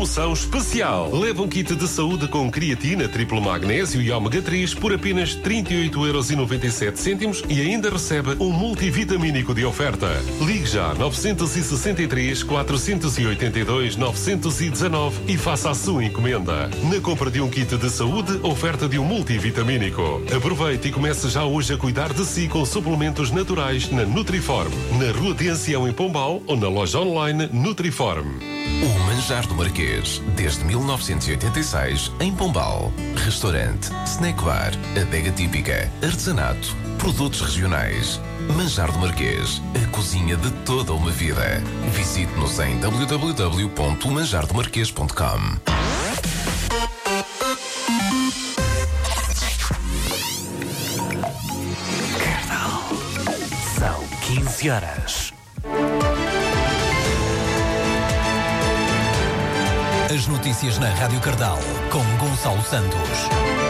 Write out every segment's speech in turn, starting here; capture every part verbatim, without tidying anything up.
promoção especial. Leva um kit de saúde com creatina, triplo magnésio e ômega três por apenas trinta e oito euros e noventa e sete cêntimos e ainda recebe um multivitamínico de oferta. Ligue já nove seis três, quatro oito dois, nove um nove e faça a sua encomenda. Na compra de um kit de saúde, oferta de um multivitamínico. Aproveite e comece já hoje a cuidar de si com suplementos naturais na Nutriform. Na Rua de Ancião em Pombal ou na loja online Nutriform. O Manjar do Marquês, desde mil novecentos e oitenta e seis, em Pombal. Restaurante, snack bar, adega típica, artesanato, produtos regionais. Manjar do Marquês, a cozinha de toda uma vida. Visite-nos em w w w ponto manjar do marquês ponto com. Cardal. São quinze horas. As notícias na Rádio Cardal, com Gonçalo Santos.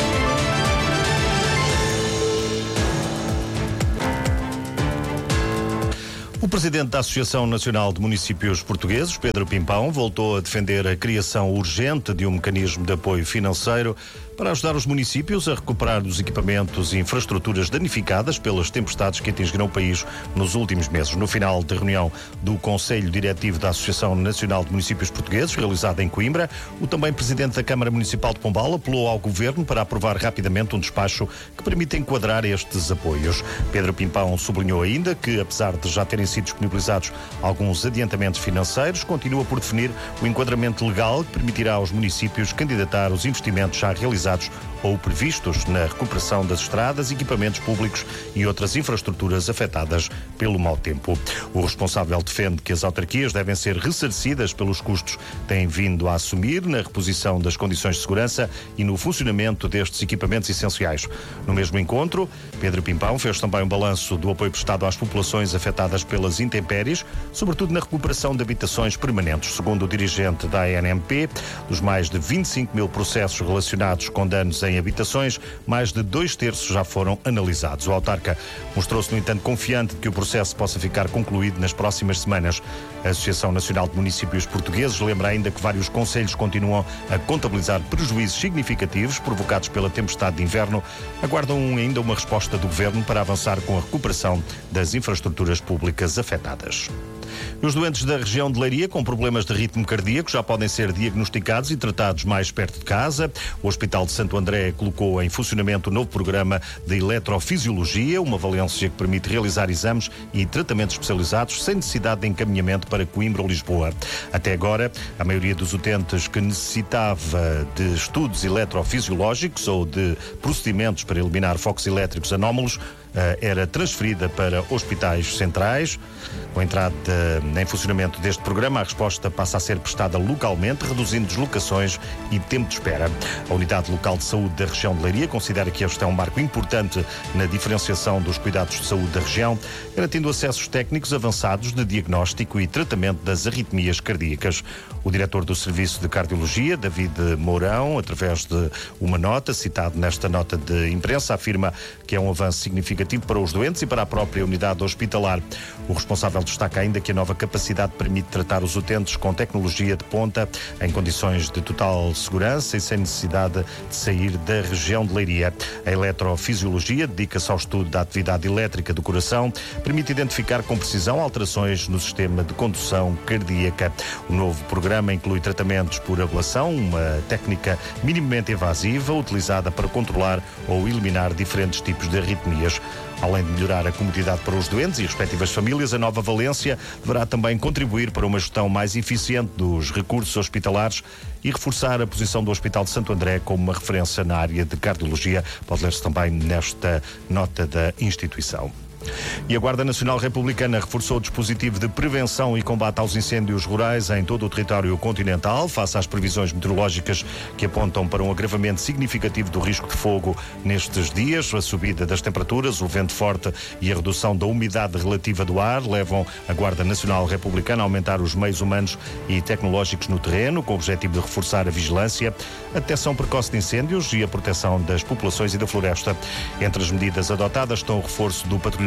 O presidente da Associação Nacional de Municípios Portugueses, Pedro Pimpão, voltou a defender a criação urgente de um mecanismo de apoio financeiro para ajudar os municípios a recuperar os equipamentos e infraestruturas danificadas pelas tempestades que atingiram o país nos últimos meses. No final da reunião do Conselho Diretivo da Associação Nacional de Municípios Portugueses, realizada em Coimbra, o também presidente da Câmara Municipal de Pombal apelou ao Governo para aprovar rapidamente um despacho que permita enquadrar estes apoios. Pedro Pimpão sublinhou ainda que, apesar de já terem sido disponibilizados alguns adiantamentos financeiros, continua por definir o enquadramento legal que permitirá aos municípios candidatar os investimentos já realizados ou previstos na recuperação das estradas, equipamentos públicos e outras infraestruturas afetadas pelo mau tempo. O responsável defende que as autarquias devem ser ressarcidas pelos custos que têm vindo a assumir na reposição das condições de segurança e no funcionamento destes equipamentos essenciais. No mesmo encontro, Pedro Pimpão fez também um balanço do apoio prestado às populações afetadas pelas intempéries, sobretudo na recuperação de habitações permanentes. Segundo o dirigente da A N M P, dos mais de vinte e cinco mil processos relacionados com danos em habitações, mais de dois terços já foram analisados. O autarca mostrou-se, no entanto, confiante de que o processo possa ficar concluído nas próximas semanas. A Associação Nacional de Municípios Portugueses lembra ainda que vários concelhos continuam a contabilizar prejuízos significativos provocados pela tempestade de inverno. Aguardam ainda uma resposta do Governo para avançar com a recuperação das infraestruturas públicas afetadas. Os doentes da região de Leiria com problemas de ritmo cardíaco já podem ser diagnosticados e tratados mais perto de casa. O Hospital de Santo André colocou em funcionamento o novo programa de eletrofisiologia, uma valência que permite realizar exames e tratamentos especializados sem necessidade de encaminhamento para Coimbra ou Lisboa. Até agora, a maioria dos utentes que necessitava de estudos eletrofisiológicos ou de procedimentos para eliminar focos elétricos anómalos era transferida para hospitais centrais. Com a entrada em funcionamento deste programa, a resposta passa a ser prestada localmente, reduzindo deslocações e tempo de espera. A Unidade Local de Saúde da região de Leiria considera que este é um marco importante na diferenciação dos cuidados de saúde da região, garantindo acessos técnicos avançados de diagnóstico e tratamento das arritmias cardíacas. O diretor do Serviço de Cardiologia, David Mourão, através de uma nota, citado nesta nota de imprensa, afirma que é um avanço significativo para os doentes e para a própria unidade hospitalar. O responsável destaca ainda que a nova capacidade permite tratar os utentes com tecnologia de ponta, em condições de total segurança e sem necessidade de sair da região de Leiria. A eletrofisiologia dedica-se ao estudo da atividade elétrica do coração, permite identificar com precisão alterações no sistema de condução cardíaca. O novo programa inclui tratamentos por ablação, uma técnica minimamente invasiva utilizada para controlar ou eliminar diferentes tipos de arritmias. Além de melhorar a comodidade para os doentes e respectivas famílias, a nova valência deverá também contribuir para uma gestão mais eficiente dos recursos hospitalares e reforçar a posição do Hospital de Santo André como uma referência na área de cardiologia. Pode ler-se também nesta nota da instituição. E a Guarda Nacional Republicana reforçou o dispositivo de prevenção e combate aos incêndios rurais em todo o território continental, face às previsões meteorológicas que apontam para um agravamento significativo do risco de fogo nestes dias. A subida das temperaturas, o vento forte e a redução da umidade relativa do ar levam a Guarda Nacional Republicana a aumentar os meios humanos e tecnológicos no terreno, com o objetivo de reforçar a vigilância, a detecção precoce de incêndios e a proteção das populações e da floresta. Entre as medidas adotadas estão o reforço do patrulhamento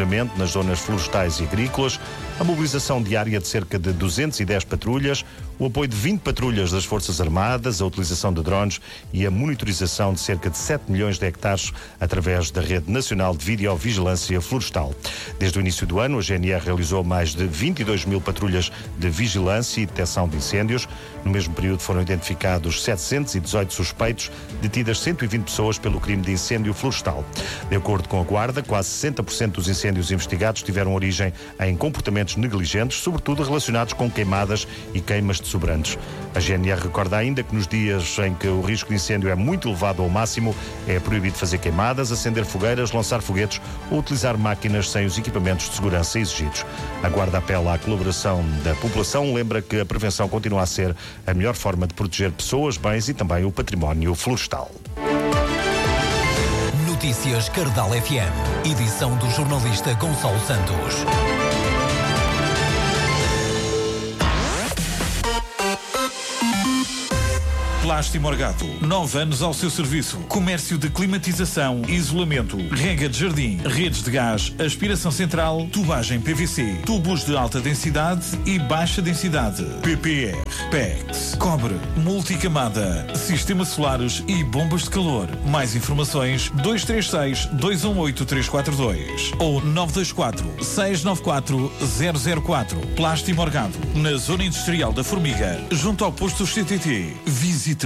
confinamento nas zonas florestais e agrícolas, a mobilização diária de cerca de duzentas e dez patrulhas, o apoio de vinte patrulhas das Forças Armadas, a utilização de drones e a monitorização de cerca de sete milhões de hectares através da Rede Nacional de Videovigilância Florestal. Desde o início do ano, a G N R realizou mais de vinte e dois mil patrulhas de vigilância e detecção de incêndios. No mesmo período foram identificados setecentos e dezoito suspeitos, detidas cento e vinte pessoas pelo crime de incêndio florestal. De acordo com a Guarda, quase sessenta por cento dos incêndios investigados tiveram origem em comportamentos negligentes, sobretudo relacionados com queimadas e queimas de sobrantes. A G N R recorda ainda que nos dias em que o risco de incêndio é muito elevado ao máximo, é proibido fazer queimadas, acender fogueiras, lançar foguetes ou utilizar máquinas sem os equipamentos de segurança exigidos. A Guarda apela à colaboração da população, lembra que a prevenção continua a ser a melhor forma de proteger pessoas, bens e também o património florestal. Notícias Cardal F M. Edição do jornalista Gonçalo Santos. Plástico Morgado, nove anos ao seu serviço. Comércio de climatização, isolamento, rega de jardim, redes de gás, aspiração central, tubagem P V C, tubos de alta densidade e baixa densidade, P P R, P E X, cobre, multicamada, sistemas solares e bombas de calor. Mais informações dois três seis, dois um oito, três quatro dois ou nove dois quatro, seis nove quatro, zero zero quatro. Plástico Morgado, na Zona Industrial da Formiga, junto ao posto C T T. Visite-nos.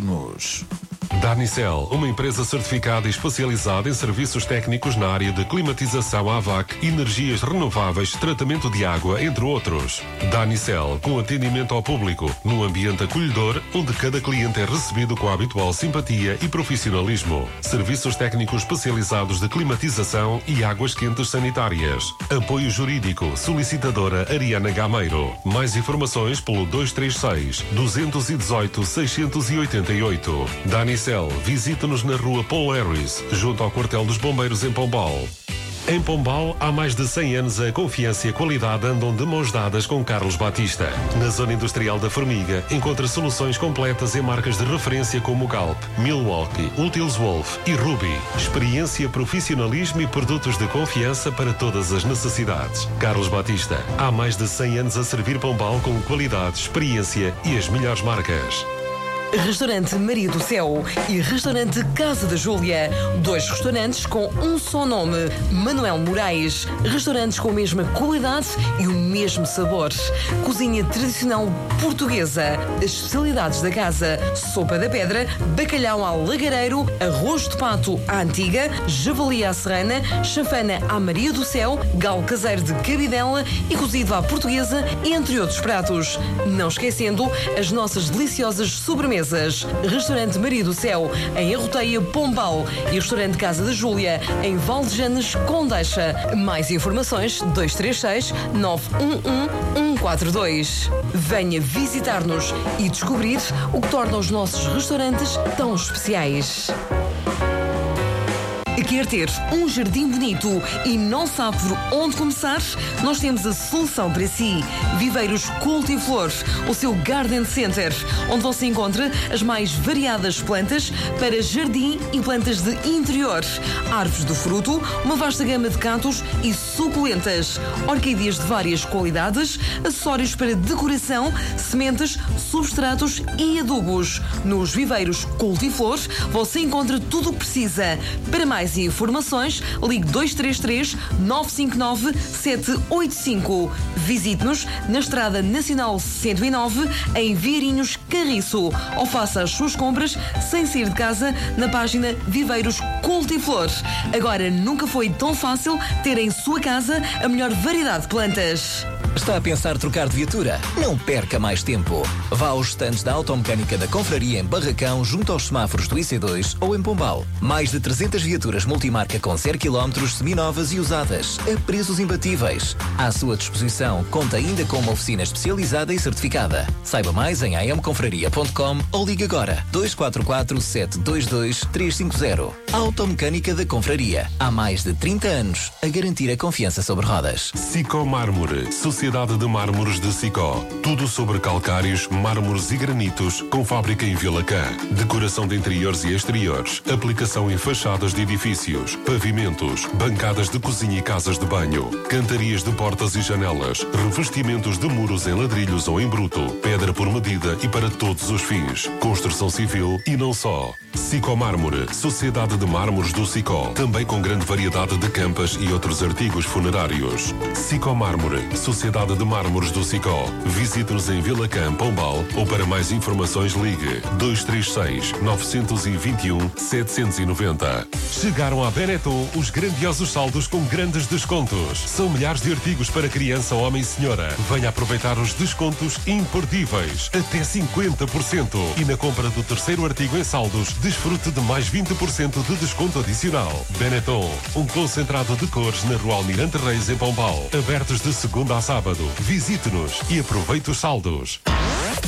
Danicel, uma empresa certificada e especializada em serviços técnicos na área de climatização A V A C, energias renováveis, tratamento de água, entre outros. Danicel, com atendimento ao público, num ambiente acolhedor, onde cada cliente é recebido com a habitual simpatia e profissionalismo. Serviços técnicos especializados de climatização e águas quentes sanitárias. Apoio jurídico, solicitadora Ariana Gameiro. Mais informações pelo dois três seis, dois um oito, seis oito oito. Danicel, visita-nos na rua Paul Harris, junto ao quartel dos bombeiros em Pombal. Em Pombal, há mais de cem anos, a confiança e a qualidade andam de mãos dadas com Carlos Batista. Na Zona Industrial da Formiga, encontra soluções completas em marcas de referência como Galp, Milwaukee, Utils Wolf e Ruby. Experiência, profissionalismo e produtos de confiança para todas as necessidades. Carlos Batista, há mais de cem anos a servir Pombal com qualidade, experiência e as melhores marcas. Restaurante Maria do Céu e Restaurante Casa da Júlia. Dois restaurantes com um só nome. Manuel Moraes. Restaurantes com a mesma qualidade e o mesmo sabor. Cozinha tradicional portuguesa. As especialidades da casa. Sopa da pedra, bacalhau ao lagareiro, arroz de pato à antiga, javali à serrana, chanfana à Maria do Céu, galo caseiro de cabidela e cozido à portuguesa, entre outros pratos. Não esquecendo as nossas deliciosas sobremesas. Restaurante Maria do Céu, em Arroteia, Pombal, e Restaurante Casa da Júlia, em Valdejanes, Condeixa. Mais informações dois três seis, nove um um, um quatro dois. Venha visitar-nos e descobrir o que torna os nossos restaurantes tão especiais. Quer ter um jardim bonito e não sabe por onde começar? Nós temos a solução para si. Viveiros Cultiflores, o seu Garden Center, onde você encontra as mais variadas plantas para jardim e plantas de interior. Árvores de fruto, uma vasta gama de cantos e suculentas. Orquídeas de várias qualidades, acessórios para decoração, sementes, substratos e adubos. Nos Viveiros Cultiflores você encontra tudo o que precisa. Para mais informações, ligue dois três três, nove cinco nove, sete oito cinco. Visite-nos na Estrada Nacional cento e nove, em Vieirinhos, Carriço, ou faça as suas compras sem sair de casa na página Viveiros Cultiflores. Agora nunca foi tão fácil ter em sua casa a melhor variedade de plantas. Está a pensar trocar de viatura? Não perca mais tempo. Vá aos estandes da Automecânica da Confraria em Barracão, junto aos semáforos do I C dois ou em Pombal. Mais de trezentas viaturas multimarca com zero quilómetros, seminovas e usadas, a preços imbatíveis. À sua disposição, conta ainda com uma oficina especializada e certificada. Saiba mais em a m confraria ponto com ou ligue agora dois quatro quatro, sete dois dois, três cinco zero. Automecânica da Confraria. Há mais de trinta anos a garantir a confiança sobre rodas. Sico Mármore, Sociedade Sociedade de Mármores de Sicó. Tudo sobre calcários, mármores e granitos, com fábrica em Vilacã. Decoração de interiores e exteriores. Aplicação em fachadas de edifícios, pavimentos, bancadas de cozinha e casas de banho. Cantarias de portas e janelas. Revestimentos de muros em ladrilhos ou em bruto. Pedra por medida e para todos os fins. Construção civil e não só. Sicó Mármore, Sociedade de Mármores do Sicó. Também com grande variedade de campas e outros artigos funerários. Sicó Mármore, Sociedade de Mármores do Sicó. Visite-nos em Vilacã, Pombal, ou para mais informações ligue dois três seis, nove dois um, sete nove zero. Chegaram à Benetton os grandiosos saldos com grandes descontos. São milhares de artigos para criança, homem e senhora. Venha aproveitar os descontos imperdíveis. Até cinquenta por cento. E na compra do terceiro artigo em saldos, desfrute de mais vinte por cento de desconto adicional. Benetton, um concentrado de cores na Rua Almirante Reis, em Pombal. Abertos de segunda a sábado. Visite-nos e aproveite os saldos.